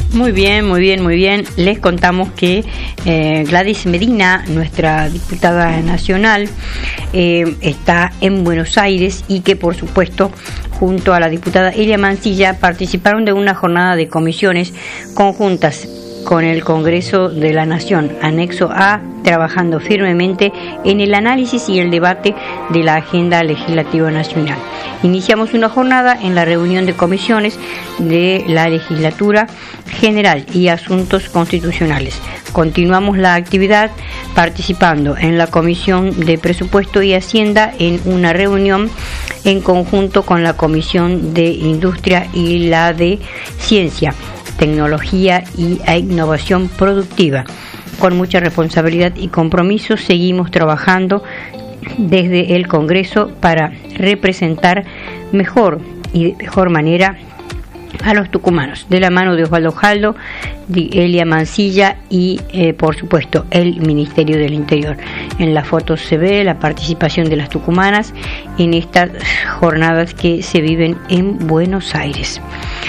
Muy bien, muy bien, muy bien. Les contamos que Gladys Medina, nuestra diputada nacional, está en Buenos Aires y que, por supuesto, junto a la diputada Elia Mancilla, participaron de una jornada de comisiones conjuntas con el Congreso de la Nación, anexo A, trabajando firmemente en el análisis y el debate de la agenda legislativa nacional. Iniciamos una jornada en la reunión de comisiones de la Legislatura General y Asuntos Constitucionales. Continuamos la actividad participando en la Comisión de Presupuesto y Hacienda en una reunión en conjunto con la Comisión de Industria y la de Ciencia, Tecnología e Innovación Productiva. Con mucha responsabilidad y compromiso seguimos trabajando desde el Congreso para representar mejor y de mejor manera a los tucumanos, de la mano de Osvaldo Jaldo, de Elia Mancilla y por supuesto el Ministerio del Interior. En las fotos se ve la participación de las tucumanas en estas jornadas que se viven en Buenos Aires.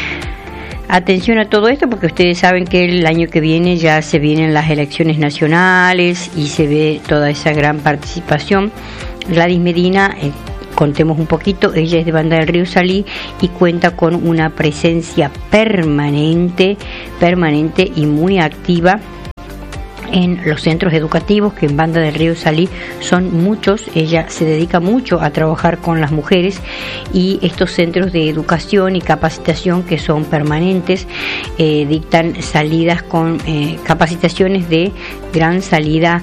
Atención a todo esto porque ustedes saben que el año que viene ya se vienen las elecciones nacionales y se ve toda esa gran participación. Gladys Medina, contemos un poquito, ella es de Banda del Río Salí y cuenta con una presencia permanente y muy activa en los centros educativos, que en Banda del Río Salí son muchos. Ella se dedica mucho a trabajar con las mujeres y estos centros de educación y capacitación que son permanentes dictan salidas con capacitaciones de gran salida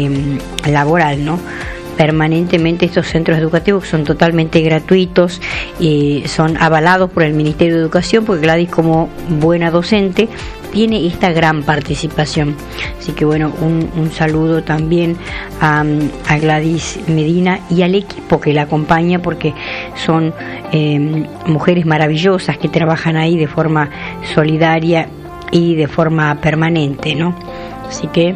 laboral, ¿no? Permanentemente estos centros educativos son totalmente gratuitos y son avalados por el Ministerio de Educación, porque Gladys, como buena docente, tiene esta gran participación. Así que bueno, un saludo también a Gladys Medina y al equipo que la acompaña, porque son mujeres maravillosas que trabajan ahí de forma solidaria y de forma permanente, ¿no? Así que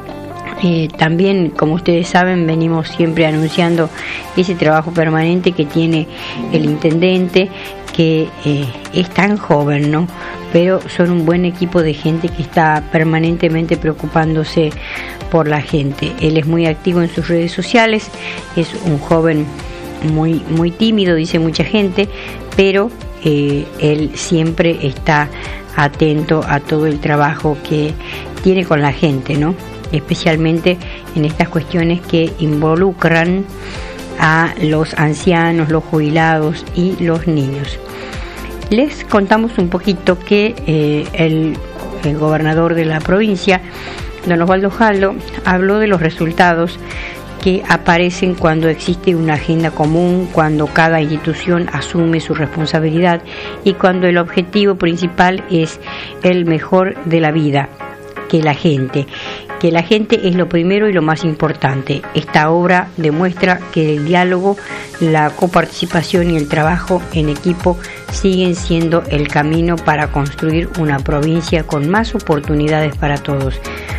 también, como ustedes saben, venimos siempre anunciando ese trabajo permanente que tiene el intendente, que es tan joven, ¿no? Pero son un buen equipo de gente que está permanentemente preocupándose por la gente. Él es muy activo en sus redes sociales, es un joven muy tímido, dice mucha gente, pero él siempre está atento a todo el trabajo que tiene con la gente, ¿no? Especialmente en estas cuestiones que involucran a los ancianos, los jubilados y los niños. Les contamos un poquito que el gobernador de la provincia, don Osvaldo Jaldo, habló de los resultados que aparecen cuando existe una agenda común, cuando cada institución asume su responsabilidad y cuando el objetivo principal es el mejor de la vida, que la gente es lo primero y lo más importante. Esta obra demuestra que el diálogo, la coparticipación y el trabajo en equipo siguen siendo el camino para construir una provincia con más oportunidades para todos.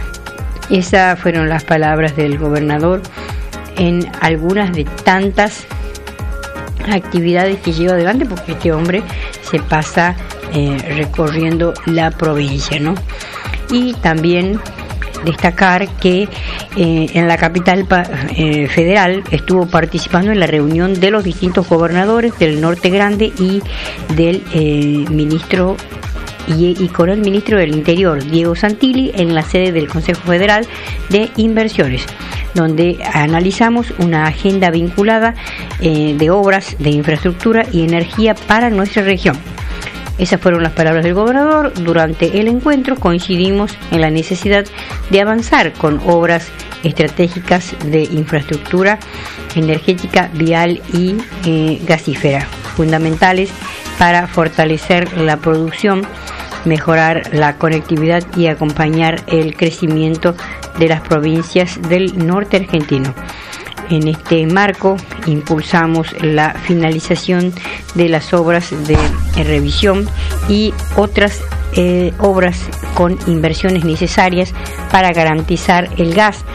Esas fueron las palabras del gobernador en algunas de tantas actividades que lleva adelante, porque este hombre se pasa recorriendo la provincia, ¿no? Y también destacar que en la capital federal estuvo participando en la reunión de los distintos gobernadores del Norte Grande y del ministro y con el ministro del Interior, Diego Santilli, en la sede del Consejo Federal de Inversiones, donde analizamos una agenda vinculada de obras de infraestructura y energía para nuestra región. Esas fueron las palabras del gobernador. Durante el encuentro coincidimos en la necesidad de avanzar con obras estratégicas de infraestructura energética, vial y gasífera, fundamentales para fortalecer la producción, mejorar la conectividad y acompañar el crecimiento de las provincias del norte argentino. En este marco impulsamos la finalización de las obras de revisión y otras obras con inversiones necesarias para garantizar el gas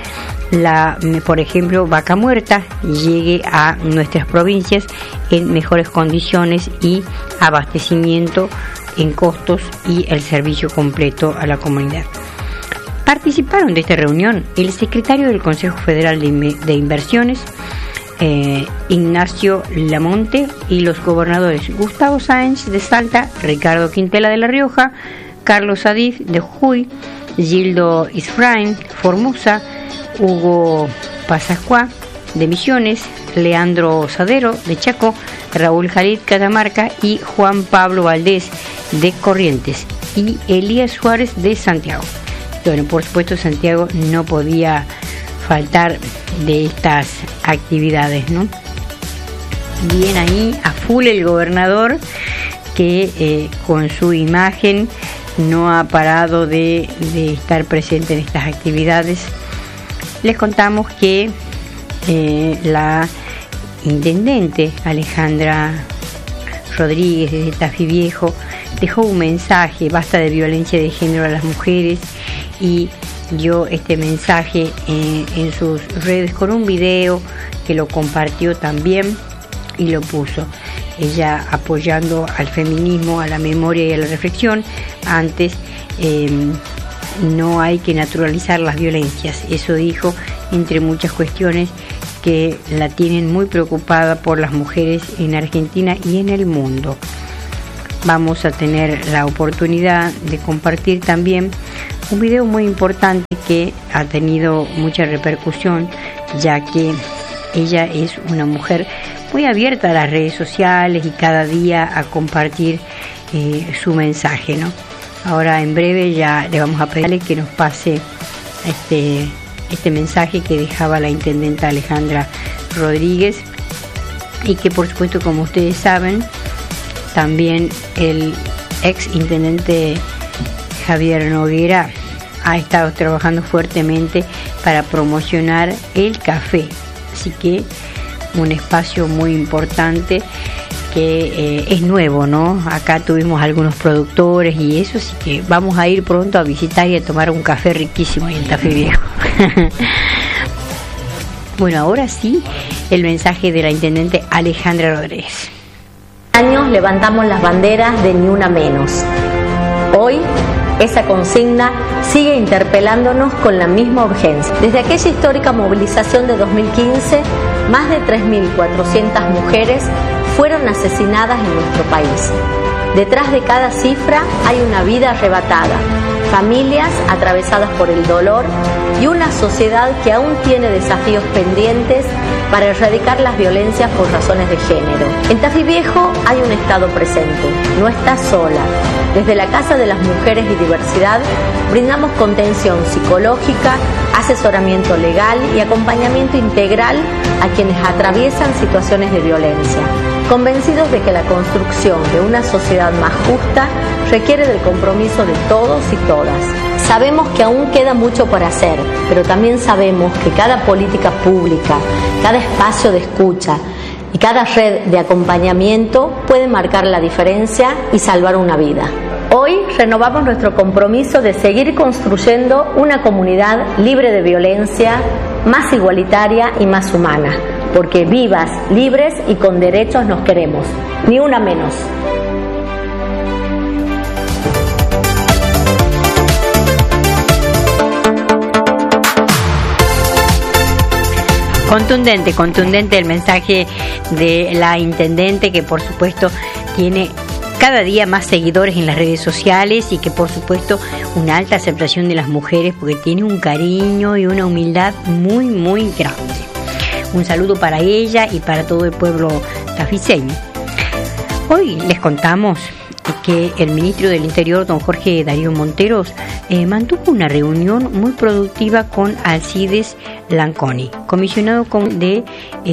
por ejemplo, vaca muerta llegue a nuestras provincias en mejores condiciones y abastecimiento en costos y el servicio completo a la comunidad. Participaron de esta reunión el secretario del Consejo Federal de Inversiones, Ignacio Lamonte, y los gobernadores Gustavo Sáenz de Salta, Ricardo Quintela de La Rioja, Carlos Adif de Jujuy, Gildo Isfrain Formosa, Hugo Pasascuá de Misiones, Leandro Sadero de Chaco, Raúl Jalid Catamarca y Juan Pablo Valdés de Corrientes y Elías Suárez de Santiago. Bueno, por supuesto Santiago no podía faltar de estas actividades, ¿no? Bien ahí, a full el gobernador, que con su imagen no ha parado de estar presente en estas actividades. Les contamos que la intendente Alejandra Rodríguez de Tafí Viejo dejó un mensaje: basta de violencia de género a las mujeres, y dio este mensaje en sus redes con un video que lo compartió también y lo puso. Ella apoyando al feminismo, a la memoria y a la reflexión. Antes, no hay que naturalizar las violencias, eso dijo, entre muchas cuestiones que la tienen muy preocupada por las mujeres en Argentina y en el mundo. Vamos a tener la oportunidad de compartir también un video muy importante que ha tenido mucha repercusión, ya que ella es una mujer muy abierta a las redes sociales y cada día a compartir su mensaje, ¿no? Ahora en breve ya le vamos a pedirle que nos pase este mensaje que dejaba la intendenta Alejandra Rodríguez, y que por supuesto, como ustedes saben, también el ex intendente Javier Noguera ha estado trabajando fuertemente para promocionar el café, así que un espacio muy importante que es nuevo, ¿no? Acá tuvimos algunos productores y eso, así que vamos a ir pronto a visitar y a tomar un café riquísimo en el Tafí Viejo. Bueno, ahora sí, el mensaje de la intendente Alejandra Rodríguez. Años levantamos las banderas de Ni Una Menos. Hoy esa consigna sigue interpelándonos con la misma urgencia. Desde aquella histórica movilización de 2015, más de 3.400 mujeres fueron asesinadas en nuestro país. Detrás de cada cifra hay una vida arrebatada, familias atravesadas por el dolor y una sociedad que aún tiene desafíos pendientes para erradicar las violencias por razones de género. En Tafí Viejo hay un Estado presente, no está sola. Desde la Casa de las Mujeres y Diversidad brindamos contención psicológica, asesoramiento legal y acompañamiento integral a quienes atraviesan situaciones de violencia, convencidos de que la construcción de una sociedad más justa requiere del compromiso de todos y todas. Sabemos que aún queda mucho por hacer, pero también sabemos que cada política pública, cada espacio de escucha y cada red de acompañamiento puede marcar la diferencia y salvar una vida. Hoy renovamos nuestro compromiso de seguir construyendo una comunidad libre de violencia, más igualitaria y más humana, porque vivas, libres y con derechos nos queremos. Ni una menos. Contundente el mensaje de la intendente, que por supuesto tiene cada día más seguidores en las redes sociales y que por supuesto una alta aceptación de las mujeres, porque tiene un cariño y una humildad muy muy grande. Un saludo para ella y para todo el pueblo tafiseño. Hoy les contamos que el ministro del Interior, don Jorge Darío Monteros, mantuvo una reunión muy productiva con Alcides Lanconi, comisionado de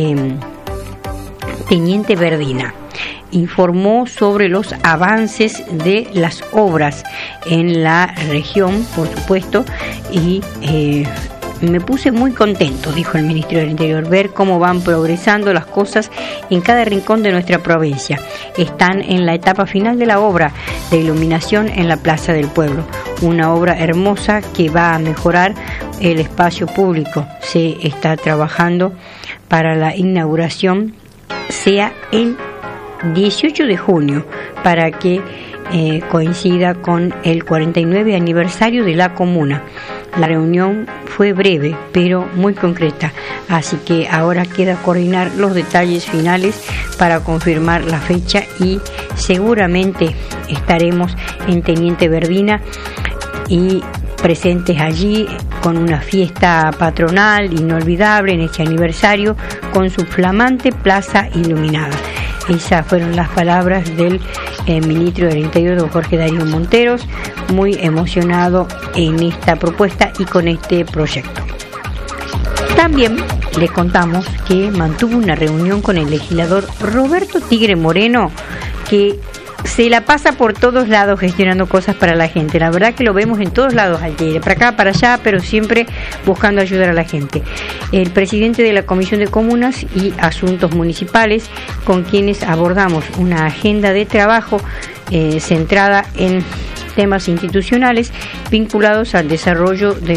Teniente Verdina. Informó sobre los avances de las obras en la región, por supuesto, y me puse muy contento, dijo el ministro del Interior, ver cómo van progresando las cosas en cada rincón de nuestra provincia. Están en la etapa final de la obra de iluminación en la Plaza del Pueblo, una obra hermosa que va a mejorar el espacio público se está trabajando para la inauguración sea el 18 de junio, para que coincida con el 49 aniversario de la comuna. La reunión fue breve, pero muy concreta, así que ahora queda coordinar los detalles finales para confirmar la fecha y seguramente estaremos en Teniente Verdina y presentes allí con una fiesta patronal inolvidable en este aniversario con su flamante plaza iluminada. Esas fueron las palabras del ministro del Interior, don Jorge Darío Monteros, muy emocionado en esta propuesta y con este proyecto. También les contamos que mantuvo una reunión con el legislador Roberto Tigre Moreno, que se la pasa por todos lados gestionando cosas para la gente. La verdad que lo vemos en todos lados al Tigre, para acá, para allá, pero siempre buscando ayudar a la gente. El presidente de la Comisión de Comunas y Asuntos Municipales, con quienes abordamos una agenda de trabajo centrada en temas institucionales vinculados al desarrollo de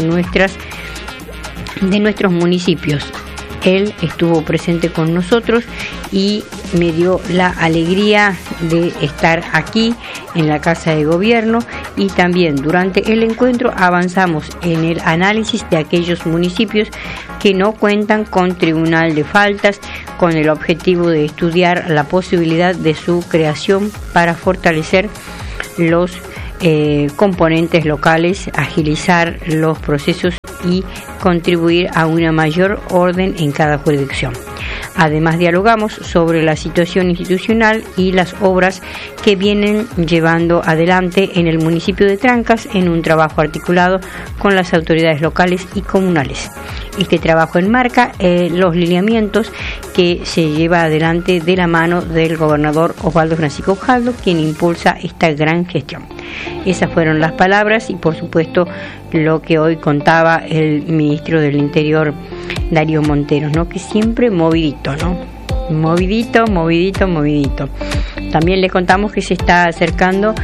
nuestros municipios. Él estuvo presente con nosotros y me dio la alegría de estar aquí en la Casa de Gobierno, y también durante el encuentro avanzamos en el análisis de aquellos municipios que no cuentan con tribunal de faltas, con el objetivo de estudiar la posibilidad de su creación para fortalecer los componentes locales, agilizar los procesos y contribuir a una mayor orden en cada jurisdicción. Además, dialogamos sobre la situación institucional y las obras que vienen llevando adelante en el municipio de Trancas en un trabajo articulado con las autoridades locales y comunales. Este trabajo enmarca los lineamientos que se lleva adelante de la mano del gobernador Osvaldo Francisco Jaldo, quien impulsa esta gran gestión. Esas fueron las palabras y, por supuesto, lo que hoy contaba el ministro del Interior, Darío Monteros, ¿no? Que siempre movidito, ¿no? Movidito. También le contamos que se está acercando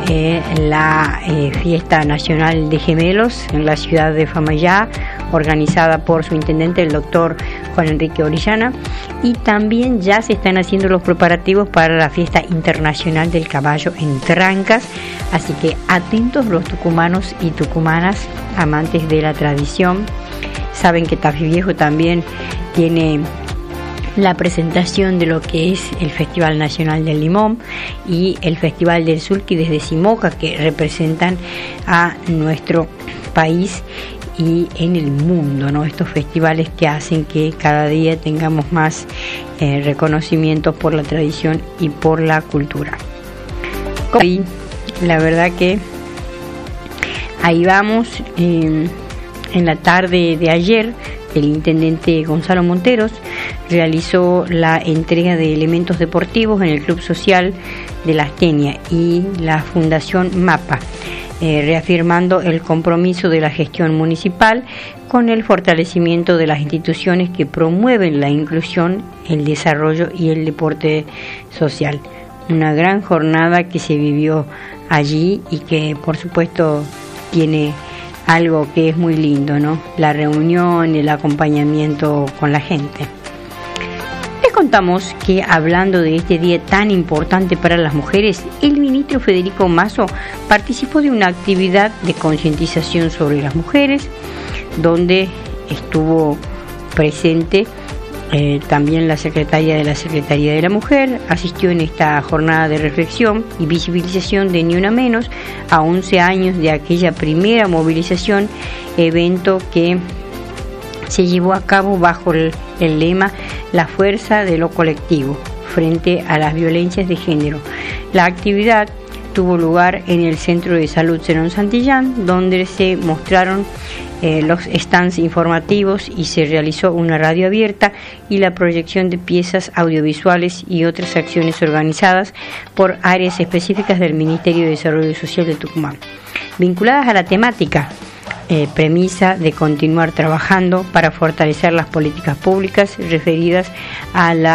la fiesta nacional de gemelos en la ciudad de Famayá, organizada por su intendente, el doctor Juan Enrique Orellana, y también ya se están haciendo los preparativos para la fiesta internacional del caballo en Trancas, así que atentos los tucumanos y tucumanas, amantes de la tradición. Saben que Tafí Viejo también tiene la presentación de lo que es el Festival Nacional del Limón y el Festival del Sulqui desde Simoca, que representan a nuestro país y en el mundo, ¿no? Estos festivales que hacen que cada día tengamos más reconocimiento por la tradición y por la cultura. Y la verdad que ahí vamos. En la tarde de ayer, el intendente Gonzalo Monteros realizó la entrega de elementos deportivos en el Club Social de La Astenia y la Fundación MAPA, reafirmando el compromiso de la gestión municipal con el fortalecimiento de las instituciones que promueven la inclusión, el desarrollo y el deporte social. Una gran jornada que se vivió allí y que, por supuesto, tiene algo que es muy lindo, ¿no? La reunión, el acompañamiento con la gente. Les contamos que, hablando de este día tan importante para las mujeres, el ministro Federico Mazo participó de una actividad de concientización sobre las mujeres, donde estuvo presente también la secretaria de la Secretaría de la Mujer. Asistió en esta jornada de reflexión y visibilización de Ni Una Menos a 11 años de aquella primera movilización, evento que se llevó a cabo bajo el lema La fuerza de lo colectivo frente a las violencias de género. La actividad tuvo lugar en el Centro de Salud Zenón Santillán, donde se mostraron los stands informativos y se realizó una radio abierta y la proyección de piezas audiovisuales y otras acciones organizadas por áreas específicas del Ministerio de Desarrollo Social de Tucumán, vinculadas a la temática premisa de continuar trabajando para fortalecer las políticas públicas referidas a la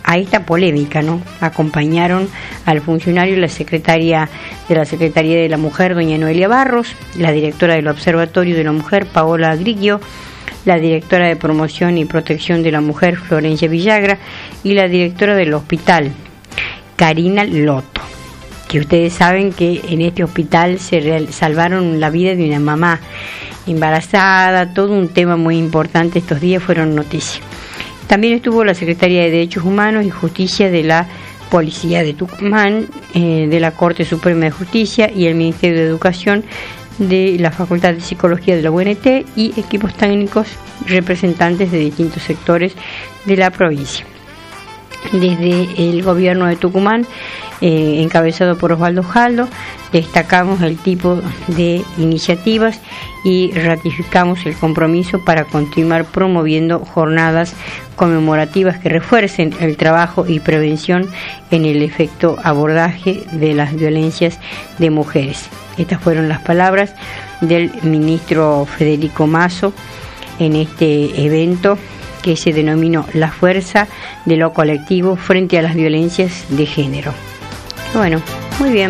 a esta polémica, ¿no? Acompañaron al funcionario la secretaria de la Mujer, doña Noelia Barros, la directora del Observatorio de la Mujer, Paola Grigio, la directora de Promoción y Protección de la Mujer, Florencia Villagra, y la directora del hospital, Karina Loto, que ustedes saben que en este hospital salvaron la vida de una mamá embarazada, todo un tema muy importante, estos días fueron noticia. También estuvo la Secretaría de Derechos Humanos y Justicia de la Policía de Tucumán, de la Corte Suprema de Justicia y el Ministerio de Educación, de la Facultad de Psicología de la UNT y equipos técnicos representantes de distintos sectores de la provincia. Desde el gobierno de Tucumán, encabezado por Osvaldo Jaldo, destacamos el tipo de iniciativas y ratificamos el compromiso para continuar promoviendo jornadas conmemorativas que refuercen el trabajo y prevención en el efecto abordaje de las violencias de mujeres. Estas fueron las palabras del ministro Federico Mazo en este evento que se denominó La Fuerza de lo Colectivo frente a las violencias de género. Bueno, muy bien.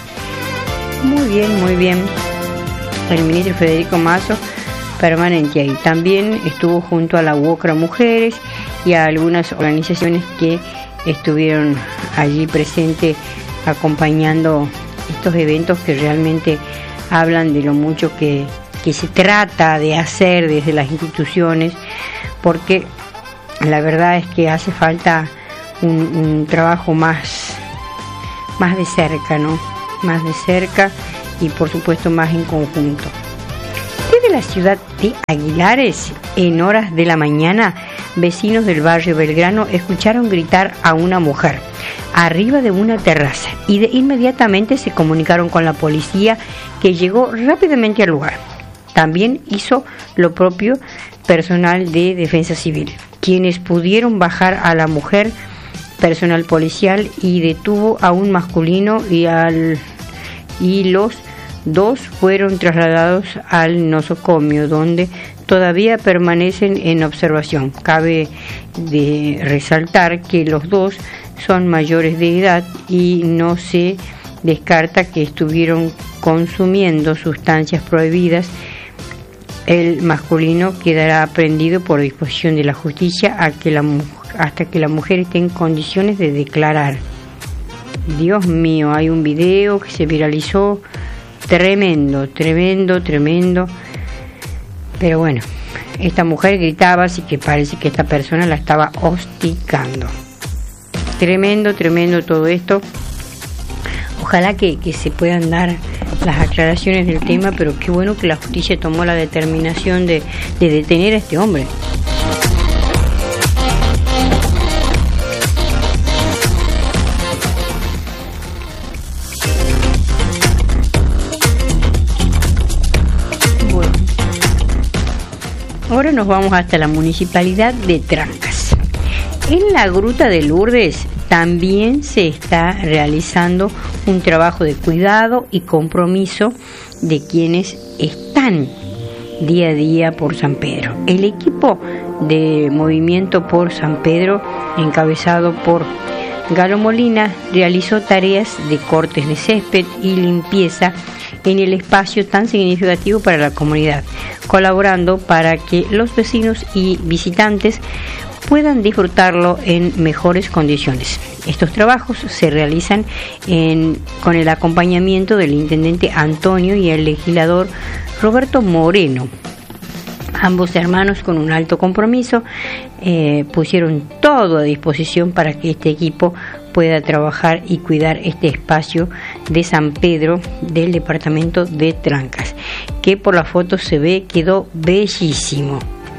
El ministro Federico Mazo permanente ahí. También estuvo junto a la UOCRA Mujeres y a algunas organizaciones que estuvieron allí presentes acompañando estos eventos que realmente hablan de lo mucho que se trata de hacer desde las instituciones, porque la verdad es que hace falta un trabajo más de cerca, ¿no? Más de cerca y por supuesto más en conjunto. Desde la ciudad de Aguilares, en horas de la mañana, vecinos del barrio Belgrano escucharon gritar a una mujer arriba de una terraza y inmediatamente se comunicaron con la policía, que llegó rápidamente al lugar. También hizo lo propio personal de Defensa Civil, quienes pudieron bajar a la mujer, personal policial, y detuvo a un masculino y los dos fueron trasladados al nosocomio, donde todavía permanecen en observación. Cabe de resaltar que los dos son mayores de edad y no se descarta que estuvieron consumiendo sustancias prohibidas. El masculino quedará aprehendido por disposición de la justicia hasta que la mujer esté en condiciones de declarar. Dios mío, hay un video que se viralizó, tremendo. Pero bueno, esta mujer gritaba, así que parece que esta persona la estaba hostigando. Tremendo todo esto. Ojalá que se puedan dar las aclaraciones del tema, pero qué bueno que la justicia tomó la determinación de detener a este hombre. Bueno, ahora nos vamos hasta la municipalidad de Trancas. En la Gruta de Lourdes también se está realizando un trabajo de cuidado y compromiso de quienes están día a día por San Pedro. El equipo de Movimiento por San Pedro, encabezado por Galo Molina, realizó tareas de cortes de césped y limpieza en el espacio tan significativo para la comunidad, colaborando para que los vecinos y visitantes puedan disfrutarlo en mejores condiciones. Estos trabajos se realizan con el acompañamiento del intendente Antonio y el legislador Roberto Moreno. Ambos hermanos, con un alto compromiso, pusieron todo a disposición para que este equipo pueda trabajar y cuidar este espacio de San Pedro del departamento de Trancas, que por la foto se ve quedó bellísimo.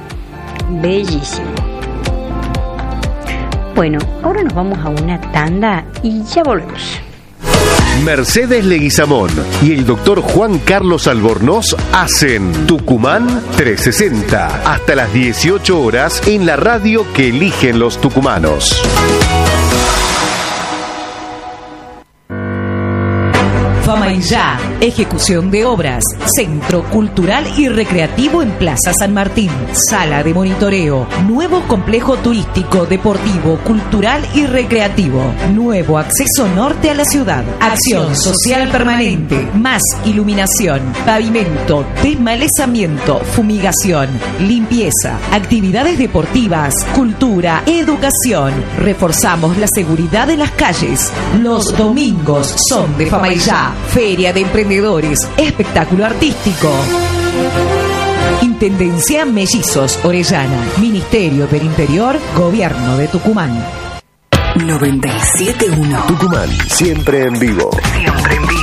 Bueno, ahora nos vamos a una tanda y ya volvemos. Mercedes Leguizamón y el doctor Juan Carlos Albornoz hacen Tucumán 360 hasta las 18 horas en la radio que eligen los tucumanos. Fama y Ya, Ejecución de obras. Centro Cultural y Recreativo en Plaza San Martín. Sala de monitoreo. Nuevo complejo turístico, deportivo, cultural y recreativo. Nuevo acceso norte a la ciudad. Acción social permanente. Más iluminación. Pavimento. Desmalezamiento. Fumigación. Limpieza. Actividades deportivas. Cultura. Educación. Reforzamos la seguridad de las calles. Los domingos son de Famaillá. Feria de emprendedores. Espectáculo artístico. Intendencia Mellizos, Orellana. Ministerio del Interior, Gobierno de Tucumán. 97.1 Tucumán, siempre en vivo. Siempre en vivo.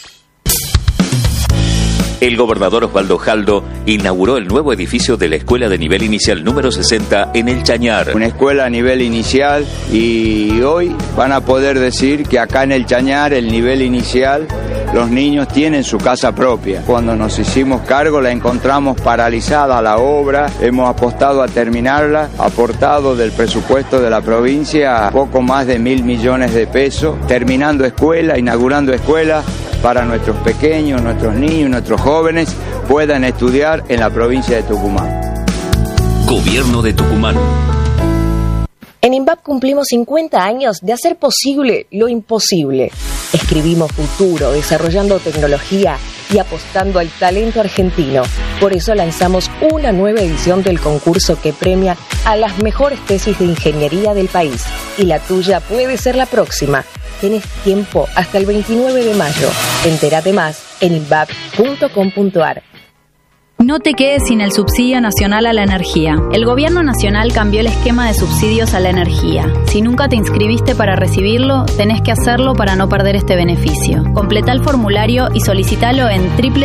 El gobernador Osvaldo Jaldo inauguró el nuevo edificio de la Escuela de Nivel Inicial número 60 en El Chañar. Una escuela a nivel inicial, y hoy van a poder decir que acá en El Chañar, el nivel inicial, los niños tienen su casa propia. Cuando nos hicimos cargo la encontramos paralizada la obra, hemos apostado a terminarla, aportado del presupuesto de la provincia poco más de 1.000 millones de pesos, terminando escuela, inaugurando escuela, para nuestros pequeños, nuestros niños, nuestros jóvenes puedan estudiar en la provincia de Tucumán. Gobierno de Tucumán. En INVAP cumplimos 50 años de hacer posible lo imposible. Escribimos futuro, desarrollando tecnología y apostando al talento argentino. Por eso lanzamos una nueva edición del concurso que premia a las mejores tesis de ingeniería del país. Y la tuya puede ser la próxima. Tenés tiempo hasta el 29 de mayo. Entérate más en invap.com.ar. No te quedes sin el subsidio nacional a la energía. El Gobierno Nacional cambió el esquema de subsidios a la energía. Si nunca te inscribiste para recibirlo, tenés que hacerlo para no perder este beneficio. Completá el formulario y solicitalo en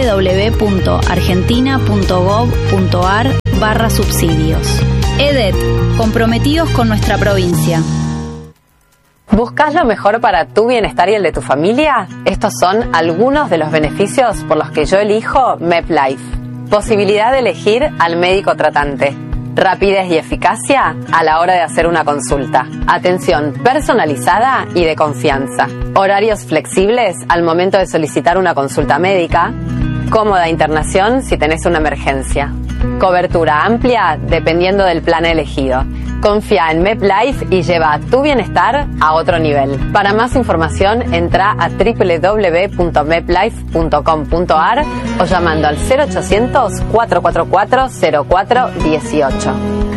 www.argentina.gov.ar/subsidios. EDET, comprometidos con nuestra provincia. ¿Buscas lo mejor para tu bienestar y el de tu familia? Estos son algunos de los beneficios por los que yo elijo MedLife. Posibilidad de elegir al médico tratante. Rapidez y eficacia a la hora de hacer una consulta. Atención personalizada y de confianza. Horarios flexibles al momento de solicitar una consulta médica. Cómoda internación si tenés una emergencia. Cobertura amplia dependiendo del plan elegido. Confía en MedLife y lleva tu bienestar a otro nivel. Para más información, entra a www.medlife.com.ar o llamando al 0800-444-0418.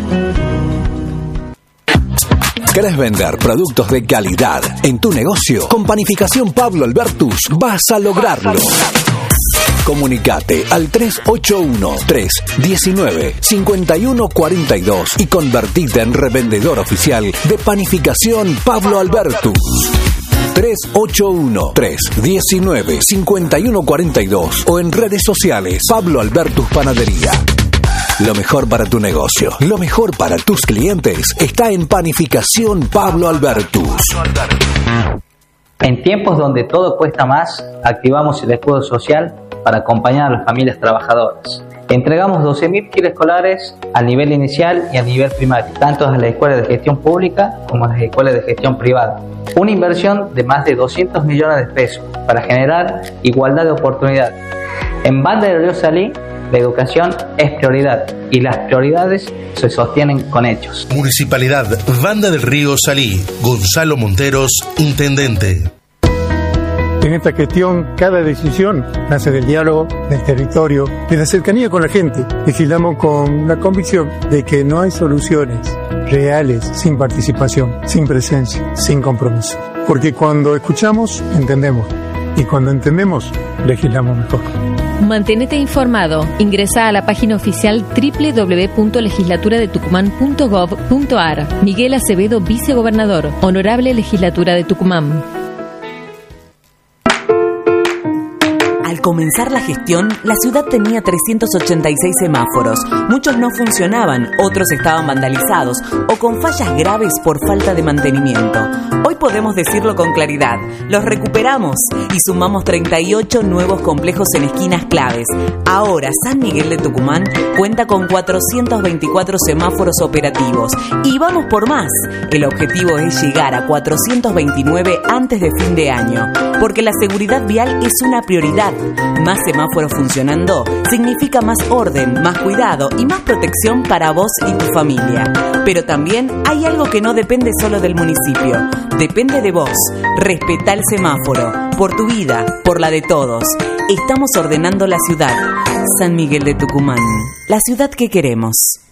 ¿Querés vender productos de calidad en tu negocio? Con Panificación Pablo Albertus vas a lograrlo. Comunicate al 381-319-5142 y convertite en revendedor oficial de Panificación Pablo Albertus. 381-319-5142 o en redes sociales Pablo Albertus Panadería. Lo mejor para tu negocio, lo mejor para tus clientes está en Panificación Pablo Albertus. En tiempos donde todo cuesta más, activamos el escudo social para acompañar a las familias trabajadoras. Entregamos 12.000 kits escolares al nivel inicial y a nivel primario, tanto a las escuelas de gestión pública como a las escuelas de gestión privada. Una inversión de más de 200 millones de pesos para generar igualdad de oportunidad. En Banda del Río Salí, la educación es prioridad y las prioridades se sostienen con hechos. Municipalidad Banda del Río Salí. Gonzalo Monteros, intendente. En esta gestión, cada decisión nace del diálogo, del territorio, de la cercanía con la gente. Legislamos con la convicción de que no hay soluciones reales sin participación, sin presencia, sin compromiso. Porque cuando escuchamos, entendemos. Y cuando entendemos, legislamos mejor. Manténete informado. Ingresa a la página oficial www.legislaturadetucumán.gov.ar. Miguel Acevedo, vicegobernador. Honorable Legislatura de Tucumán. Al comenzar la gestión, la ciudad tenía 386 semáforos. Muchos no funcionaban, otros estaban vandalizados o con fallas graves por falta de mantenimiento. Hoy podemos decirlo con claridad, los recuperamos y sumamos 38 nuevos complejos en esquinas claves. Ahora San Miguel de Tucumán cuenta con 424 semáforos operativos y vamos por más. El objetivo es llegar a 429 antes de fin de año, porque la seguridad vial es una prioridad. Más semáforos funcionando significa más orden, más cuidado y más protección para vos y tu familia. Pero también hay algo que no depende solo del municipio, depende de vos. Respetá el semáforo, por tu vida, por la de todos. Estamos ordenando la ciudad. San Miguel de Tucumán, la ciudad que queremos.